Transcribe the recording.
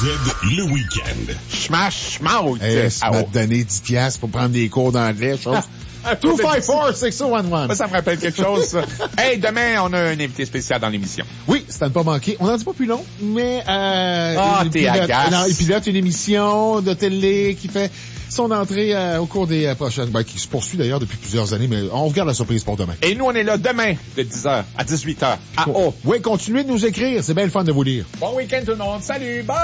le week-end. Smash, smash! Ça m'a donné 10$ pour prendre des cours d'anglais, chose. 254-6011. Ça me rappelle quelque chose, ça. Hey, demain, on a un invité spécial dans l'émission. Oui, c'est à ne pas manquer. On n'en dit pas plus long, mais t'es agace. Non, il pilote une émission de télé qui fait son entrée au cours des prochaines... qui se poursuit d'ailleurs depuis plusieurs années, mais on regarde la surprise pour demain. Et nous, on est là demain, de 10h à 18h. Oui, continuez de nous écrire. C'est bien le fun de vous lire. Bon week-end tout le monde. Salut, bye!